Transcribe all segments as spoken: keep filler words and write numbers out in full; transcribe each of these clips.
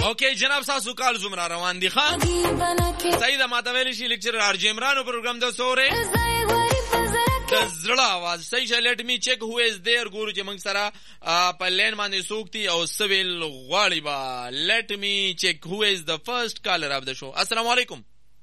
اوکې جناب تاسو کال زمرا روان دي ښا سید ماته ویل شي لیکچر ارجی عمران پروګرام د سوره د زړه आवाज صحیح لیټ می چیک هو از دیر ګورو چې موږ سره په لین باندې سوکتي او سویل غواړي با لیټ می چیک هو از د فرست کالر اف د شو. السلام علیکم.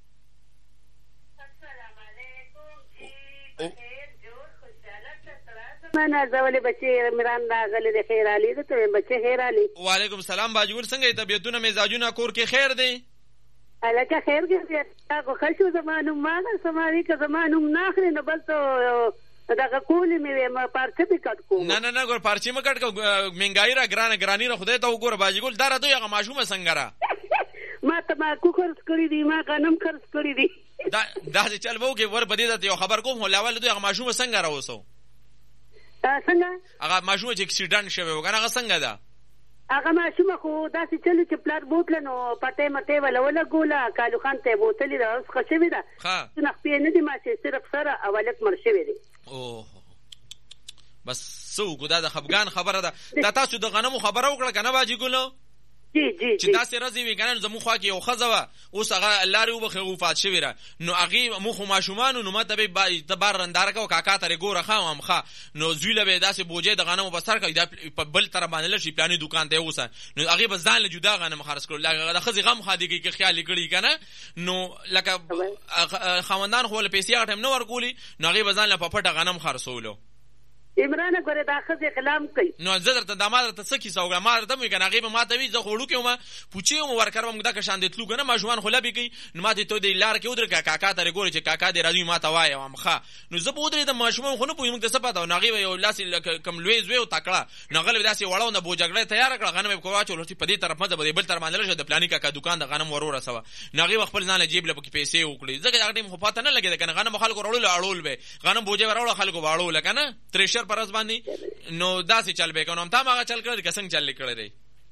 مانا زولې بچي عمران راغلی د خیر علي د ته بچي خیر علي. وعلیکم السلام باجور څنګه طبيعتونه مزاجونه کور کې خیر دی؟ الکه خیر کې تاسو خشو زمانو ما سماري که زمانو ناخره نه بل ته دا کولی مې ما پارچه به کټ کوم. نه نه نه ګور پارچه مې کټ کو منګای را ګران ګرانی را خدای ته وګوره باجګل دا راته هغه ماشومه څنګه را ما ته ما کو خرڅ کړی دی ما غنم خرڅ کړی دی دا دا چې چل وو کې ور بدی ته یو خبر کوم هلاول دوی هغه ماشومه څنګه را وسو څنګه هغه ماشومه چې اکسیډنټ شوی وګنه هغه څنګه ده هغه ماشومه خو داسې چلو چې پلار بوتل نو پټه مټه ولا ولا ګولا کالو خان ته بوتل دا اوس خښوي دا نه خپې نه دي ما چې صرف سره اولک مرشوي دي. اوه بس سو ګدا د خفغان خبره ده دا تاسو د غنمو خبره وکړه کنه باجی ګلو جی جی چې داسې راځي وی کنه زمو خوا کې یو خزوه اوس هغه الله ری وبخې وفات شوی را نو هغه مخ ماشومان نو ماته به د بار رندار کو کاکا ترې ګوره خام خا نو زویله به داسې بوجه د غنمو بسر کوي د بل تر باندې لشي پلاني دکان ته اوسه نو هغه به ځان له جدا غنم خرڅ کړل هغه د خزي غم خادي کې خیال کړی کنه نو لکه خوندان خو له پیسې غټم نو ورکولي نو هغه به ځان له پپټه غنم خرڅولو. عمران غره دا خزه کلام کوي نو زه درته د مال ته څه کیسه وګړه ما درته مې کنه هغه ما ته وی زه خوړو کې ما پوچې مو ورکرم دا که شان دې تلو کنه ما ژوند خو لبي کوي نو ما ته ته دې لار کې ودر کاکا ته ګوري چې کاکا دې راځي ما ته وای ما مخه نو زه بودرې د ماشوم خو نه پوي موږ ته څه پاتاو نغې یو لاس کم لوي زوی او تکړه نغل داسې وړاو نه بوجګړې تیار کړ غنم په واچو لري په دې طرف مزه بل تر باندې لږه د پلاني کاکا دکان د غنم ورور سوا نغې خپل ځان له جیب له پکې پیسې وکړي زګ هغه ټیم خو پاته نه لګي کنه غنم خلکو وړول اړول به غنم بوجه وړول خلکو واړول کنه تریشر پرز باندې نو داسې چل به کوم تا ما چل کړی کسنګ چل کړی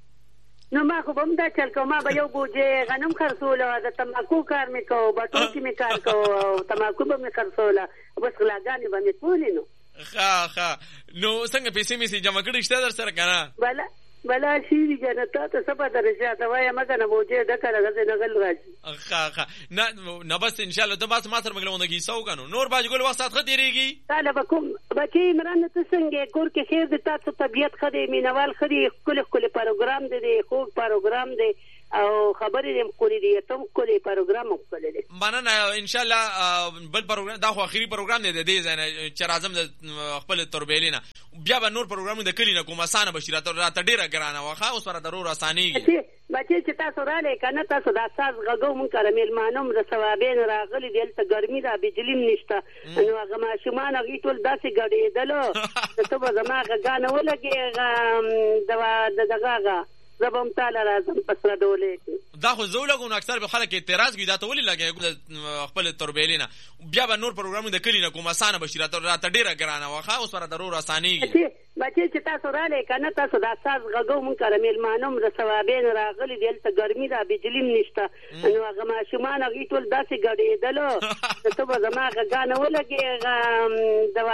نو ما خو بم دا چل کوم ما به یو بوجه غنم خرڅول او د تماکو کار مې کو بټو کې مې کار کو تماکو به مې خرڅول بس غلاګانی به مې کولې نو ښه ښه نو څنګه پیسې مې سي جمع کړې شته در سره کنه بلا بلا شي کنه ته ته سبا درځه ته وای ما کنه بوجه د کړه غزه نه غل راځي ښه ښه نه نه بس ان شاء الله ته بس ما سره مګلونه سو کنو نور باج ګل وخت خه دیریږي طالب کوم بچي عمران ته څنګه کور کې خیر د تاسو طبيعت خدي مینوال خدي کله کله پروګرام دی خو پروګرام دی او خبرې دې مخوري دي ته کله پروګرام مخکله دي مننه ان شاء الله بل پروګرام دا خو اخیری پروګرام دی د دې چې راځم د خپل تربیلینا بیا به نور پروګرام د کلی نه کوم اسانه بشیرات راته ډیره ګرانه واخا اوس پر ضرور اسانيږي بچي چې تاسو را لې کنه تاسو دا ساز غږو مون کړه میلمانوم د ثوابین راغلي دلته ګرمي دا بجلی نشته نو هغه ماشومان هغه ټول داسې غړېدلو ته به زما غاګانه ولګي دا دغه زبم تعالی راځم پسره ډولې دا خو زولګون اکثر به خلک اعتراض کوي دا ته ولې لګي خپل تربیلینا بیا به نور پروګرام د کلی نه کوم اسانه بشیرات راته ډیره ګرانه واخا اوس پر ضرور اسانيږي بچي چې تاسو را لې کنه تاسو دا ساز غږو مون کړه میلمانوم د ثوابین راغلي دلته ګرمي دا بجلی نشته نو هغه ماشومان هغه ټول داسې غړېدلو ته به زما غاګانه ولګي